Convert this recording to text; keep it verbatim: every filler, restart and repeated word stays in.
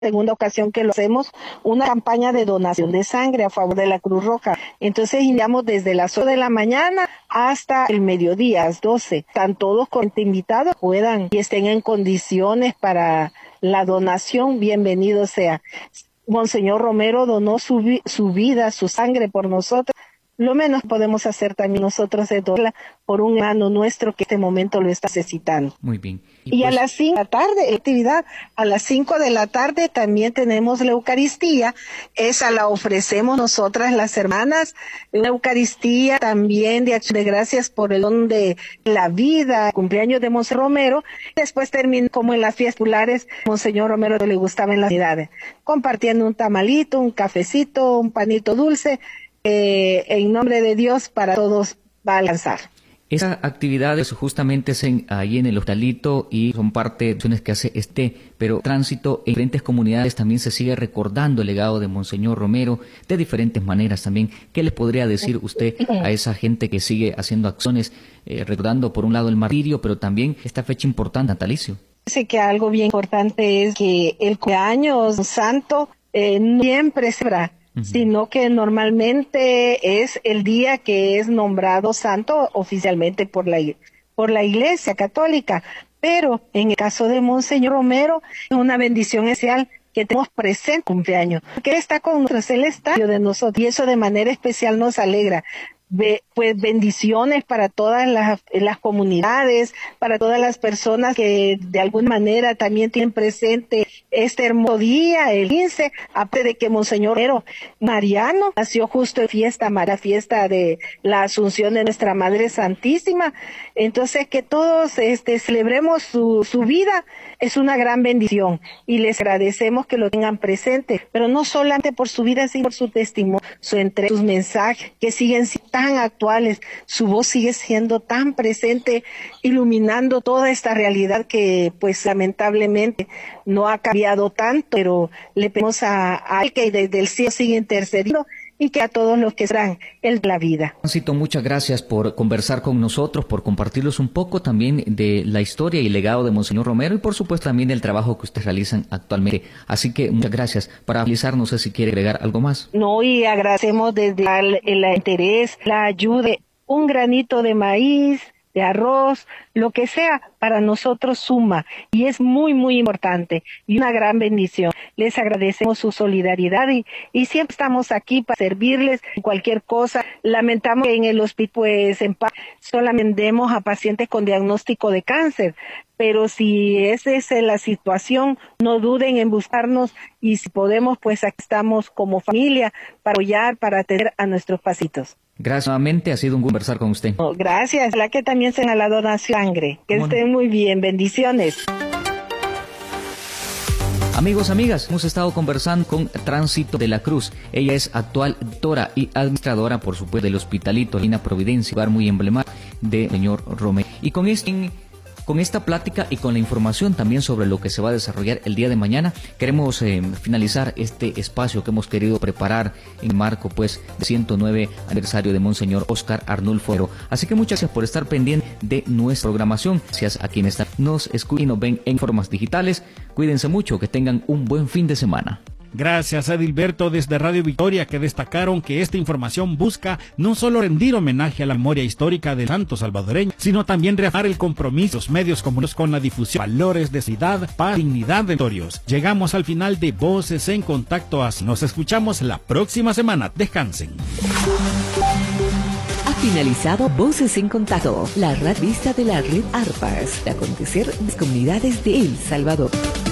segunda ocasión que lo hacemos, una campaña de donación de sangre a favor de la Cruz Roja. Entonces iniciamos desde las ocho de la mañana hasta el mediodía, las doce. Están todos con invitados, puedan y estén en condiciones para la donación, bienvenido sea. Monseñor Romero donó su, su vida, su sangre por nosotros. Lo menos podemos hacer también nosotros es donarla por un hermano nuestro que en este momento lo está necesitando. Muy bien. Y, y pues, a las cinco de la tarde, actividad, a las cinco de la tarde también tenemos la Eucaristía. Esa la ofrecemos nosotras las hermanas. La Eucaristía también de acción de gracias por el don de la vida, cumpleaños de Monseñor Romero. Después termina como en las fiestas populares, Monseñor Romero le gustaba en las ciudades, compartiendo un tamalito, un cafecito, un panito dulce. Eh, en nombre de Dios para todos va a lanzar. Esas actividades justamente es en, ahí en el hospitalito y son parte de acciones que hace este, pero tránsito en diferentes comunidades también se sigue recordando el legado de Monseñor Romero de diferentes maneras también. ¿Qué le podría decir usted a esa gente que sigue haciendo acciones, eh, recordando por un lado el martirio, pero también esta fecha importante, natalicio? Sé que algo bien importante es que el cumpleaños santo eh, siempre se verá. Uh-huh. Sino que normalmente es el día que es nombrado santo oficialmente por la, por la Iglesia Católica, pero en el caso de Monseñor Romero es una bendición especial que tenemos presente cumpleaños, porque Él está con nosotros, Él está de nosotros y eso de manera especial nos alegra. Be, pues bendiciones para todas las, las comunidades, para todas las personas que de alguna manera también tienen presente este hermoso día, el quince, aparte de que Monseñor Mariano nació justo en fiesta, la fiesta de la Asunción de Nuestra Madre Santísima. Entonces que todos este, celebremos su, su vida, es una gran bendición y les agradecemos que lo tengan presente, pero no solamente por su vida, sino por su testimonio, su entrega, sus mensajes que siguen tan actuales, su voz sigue siendo tan presente, iluminando toda esta realidad que pues lamentablemente no ha cambiado tanto, pero le pedimos a, a él que desde el cielo sigue intercediendo y que a todos los que serán el la vida. Juancito, muchas gracias por conversar con nosotros, por compartirnos un poco también de la historia y legado de Monseñor Romero y por supuesto también del trabajo que ustedes realizan actualmente. Así que muchas gracias. Para finalizar, no sé si quiere agregar algo más. No, y agradecemos desde el, el interés, la ayuda, un granito de maíz, de arroz, lo que sea, para nosotros suma y es muy, muy importante y una gran bendición. Les agradecemos su solidaridad y, y siempre estamos aquí para servirles en cualquier cosa. Lamentamos que en el hospital, pues, en paz, solamente vemos a pacientes con diagnóstico de cáncer, pero si esa es la situación, no duden en buscarnos y si podemos, pues aquí estamos como familia para apoyar, para atender a nuestros pacientes. Gracias nuevamente, ha sido un conversar con usted. Oh, gracias, la que también se la donación de sangre. Que bueno. Estén muy bien, bendiciones. Amigos, amigas, hemos estado conversando con Tránsito de la Cruz. Ella es actual doctora y administradora, por supuesto, del Hospitalito Lina Providencia, lugar muy emblemático de señor Romero. Y con este... Con esta plática y con la información también sobre lo que se va a desarrollar el día de mañana, queremos eh, finalizar este espacio que hemos querido preparar en marco pues del ciento nueve aniversario de Monseñor Óscar Arnulfo Romero. Así que muchas gracias por estar pendiente de nuestra programación. Gracias a quienes nos escuchan y nos ven en formas digitales. Cuídense mucho, que tengan un buen fin de semana. Gracias a Edilberto desde Radio Victoria, que destacaron que esta información busca no solo rendir homenaje a la memoria histórica del santo salvadoreño, sino también reafirmar el compromiso de los medios comunes con la difusión de valores de ciudad, paz, dignidad de territorios. Llegamos al final de Voces en Contacto. Así nos escuchamos la próxima semana. Descansen. Ha finalizado Voces en Contacto, la revista de la red ARPAS, de acontecer en las comunidades de El Salvador.